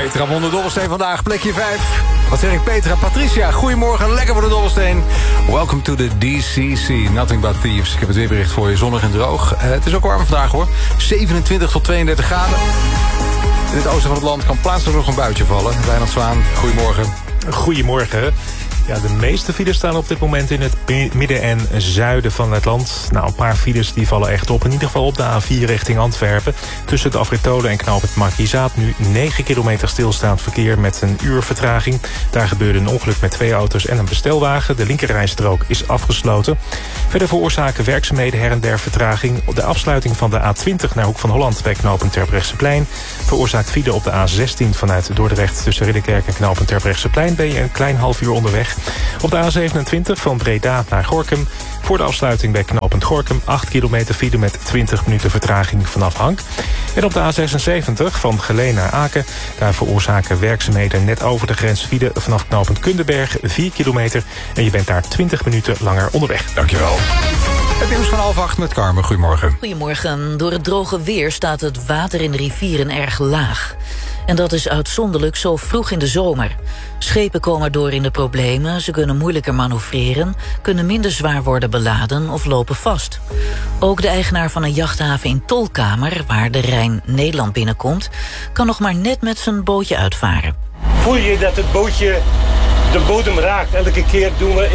Petra won de dobbelsteen vandaag, plekje 5. Wat zeg ik, Petra? Patricia, goedemorgen, lekker voor de dobbelsteen. Welcome to the DCC, Nothing But Thieves. Ik heb het weerbericht voor je, zonnig en droog. Het is ook warm vandaag hoor, 27 tot 32 graden. In het oosten van het land kan plaatselijk nog een buitje vallen. Wijnand Zwaan, goedemorgen. Goedemorgen. Ja, de meeste files staan op dit moment in het midden en zuiden van het land. Nou, een paar files die vallen echt op. In ieder geval op de A4 richting Antwerpen. Tussen de afrit Tolen en knooppunt Markizaat nu 9 kilometer stilstaand verkeer met een uur vertraging. Daar gebeurde een ongeluk met 2 auto's en een bestelwagen. De linkerrijstrook is afgesloten. Verder veroorzaken werkzaamheden her en der vertraging. Op de afsluiting van de A20 naar Hoek van Holland bij knooppunt Terbrechtseplein veroorzaakt file op de A16 vanuit Dordrecht tussen Ridderkerk en knooppunt Terbrechtseplein ben je een klein half uur onderweg. Op de A27 van Breda naar Gorinchem. Voor de afsluiting bij knooppunt Gorinchem 8 kilometer file met 20 minuten vertraging vanaf Hank. En op de A76 van Geleen naar Aken. Daar veroorzaken werkzaamheden net over de grens file vanaf knooppunt Kundenberg 4 kilometer. En je bent daar 20 minuten langer onderweg. Dankjewel. Het nieuws van 7:30 met Carmen. Goedemorgen. Goedemorgen. Door het droge weer staat het water in de rivieren erg laag. En dat is uitzonderlijk zo vroeg in de zomer. Schepen komen door in de problemen, ze kunnen moeilijker manoeuvreren, kunnen minder zwaar worden beladen of lopen vast. Ook de eigenaar van een jachthaven in Tolkamer, waar de Rijn Nederland binnenkomt, kan nog maar net met zijn bootje uitvaren. Voel je dat het bootje de bodem raakt? Elke keer doen we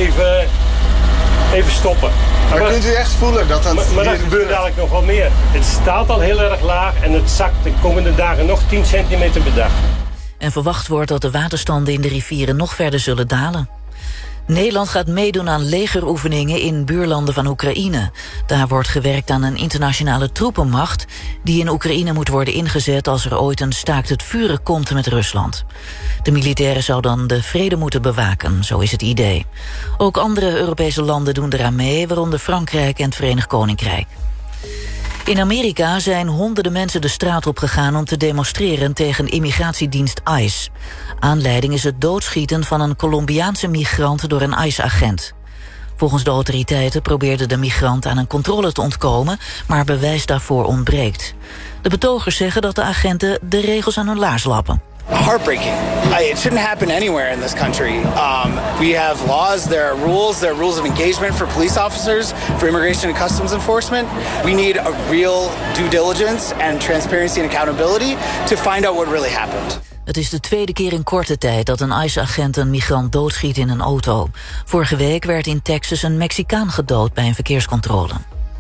even stoppen. Maar kunt u echt voelen dat dat Maar dat gebeurt eigenlijk nog wel meer. Het staat al heel erg laag en het zakt de komende dagen nog 10 centimeter per dag. En verwacht wordt dat de waterstanden in de rivieren nog verder zullen dalen. Nederland gaat meedoen aan legeroefeningen in buurlanden van Oekraïne. Daar wordt gewerkt aan een internationale troepenmacht die in Oekraïne moet worden ingezet als er ooit een staakt het vuren komt met Rusland. De militairen zouden dan de vrede moeten bewaken, zo is het idee. Ook andere Europese landen doen eraan mee, waaronder Frankrijk en het Verenigd Koninkrijk. In Amerika zijn honderden mensen de straat op gegaan om te demonstreren tegen immigratiedienst ICE. Aanleiding is het doodschieten van een Colombiaanse migrant door een ICE-agent. Volgens de autoriteiten probeerde de migrant aan een controle te ontkomen, maar bewijs daarvoor ontbreekt. De betogers zeggen dat de agenten de regels aan hun laars lappen. Heartbreaking. It shouldn't happen anywhere in this country. We have laws, there are rules of engagement for police officers, for immigration and customs enforcement. We need a real due diligence and transparency and accountability to find out what really happened. Het is de tweede keer in korte tijd dat een ICE-agent een migrant doodschiet in een auto. Vorige week werd in Texas een Mexicaan gedood bij een verkeerscontrole.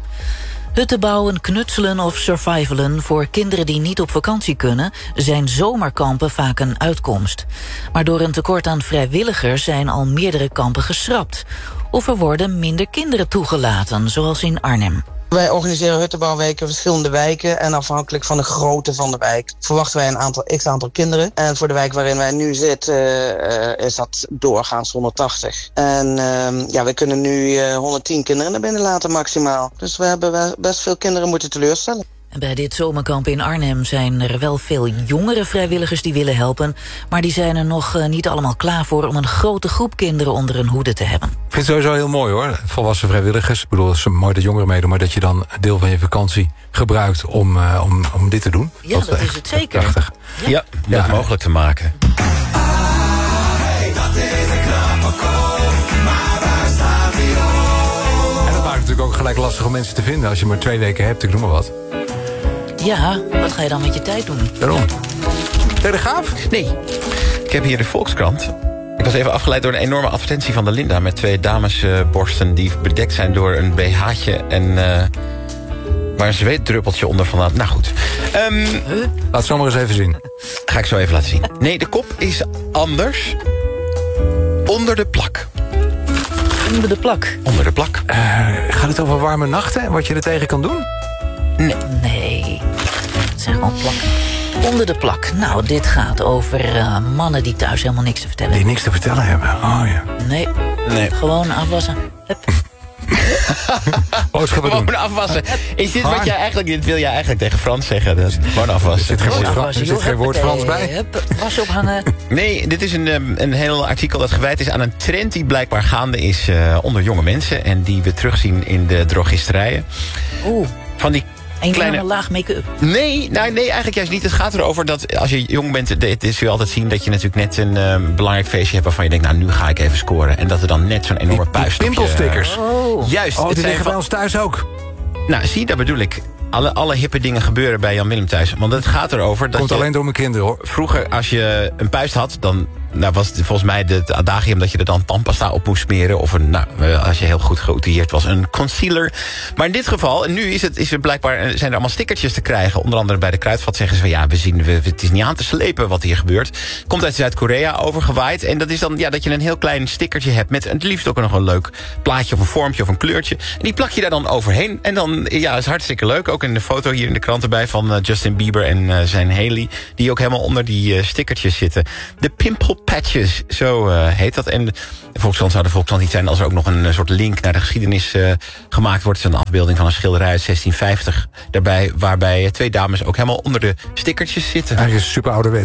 Hutten bouwen, knutselen of survivalen voor kinderen die niet op vakantie kunnen, zijn zomerkampen vaak een uitkomst. Maar door een tekort aan vrijwilligers zijn al meerdere kampen geschrapt. Of er worden minder kinderen toegelaten, zoals in Arnhem. Wij organiseren huttenbouwweken in verschillende wijken en afhankelijk van de grootte van de wijk verwachten wij een aantal kinderen. En voor de wijk waarin wij nu zitten is dat doorgaans 180. En we kunnen nu 110 kinderen naar binnen laten maximaal. Dus we hebben best veel kinderen moeten teleurstellen. En bij dit zomerkamp in Arnhem zijn er wel veel jongere vrijwilligers die willen helpen, maar die zijn er nog niet allemaal klaar voor om een grote groep kinderen onder hun hoede te hebben. Ik vind het sowieso heel mooi hoor, volwassen vrijwilligers. Ik bedoel, het is mooi dat jongeren meedoen, maar dat je dan een deel van je vakantie gebruikt om dit te doen. Ja, dat is het zeker. Prachtig. Ja, om dat mogelijk te maken. En dat maakt natuurlijk ook gelijk lastig om mensen te vinden als je maar 2 weken hebt, ik noem maar wat. Ja, wat ga je dan met je tijd doen? Daarom. Telegraaf? Nee, ik heb hier de Volkskrant. Ik was even afgeleid door een enorme advertentie van de Linda met 2 damesborsten die bedekt zijn door een BH'tje en waar een zweetdruppeltje onder vandaan. Nou goed. Laat het zo maar eens even zien. Ga ik zo even laten zien. Nee, de kop is anders. Onder de plak. Onder de plak? Onder de plak. Gaat het over warme nachten? Wat je er tegen kan doen? Nee. Het zijn gewoon plakken. Onder de plak. Nou, dit gaat over mannen die thuis helemaal niks te vertellen Die hebben. niks te vertellen hebben. Oh ja. Nee. Gewoon afwassen. Hup. Boodschappen doen. Gewoon afwassen. Is dit wat jij eigenlijk, dit wil jij eigenlijk tegen Frans zeggen? Dat is gewoon afwassen. Er zit geen woord Frans bij. Hup, was ophangen. Nee, dit is een heel artikel dat gewijd is aan een trend die blijkbaar gaande is onder jonge mensen. En die we terugzien in de drogisterijen. Oeh. Van die Enorme laag make-up. Nee, eigenlijk juist niet. Het gaat erover dat als je jong bent, het is je altijd zien dat je natuurlijk net een belangrijk feestje hebt waarvan je denkt, nou, nu ga ik even scoren. En dat er dan net zo'n enorme puist. Pimpelstickers. Juist. Oh, die liggen bij ons thuis ook. Nou, zie, dat bedoel ik. Alle hippe dingen gebeuren bij Jan Willem thuis. Want het gaat erover dat Komt alleen door mijn kinderen, hoor. Vroeger, als je een puist had, dan was het volgens mij het adagium dat je er dan tandpasta op moest smeren. Of als je heel goed geoutilleerd was, een concealer. Maar in dit geval, en nu is het blijkbaar, zijn er allemaal stickertjes te krijgen. Onder andere bij de Kruidvat zeggen ze van ja, het is niet aan te slepen wat hier gebeurt. Komt uit Zuid-Korea overgewaaid. En dat is dan dat je een heel klein stickertje hebt met het liefst ook nog een leuk plaatje of een vormpje of een kleurtje. En die plak je daar dan overheen. En dan, is hartstikke leuk. Ook in de foto hier in de krant erbij van Justin Bieber en zijn Hailey. Die ook helemaal onder die stickertjes zitten. De pimple patches, zo heet dat. En de Volkskrant zou de Volkskrant niet zijn als er ook nog een soort link naar de geschiedenis gemaakt wordt. Het is een afbeelding van een schilderij uit 1650 daarbij, waarbij 2 dames ook helemaal onder de stickertjes zitten. Eigenlijk is het super ouderwets.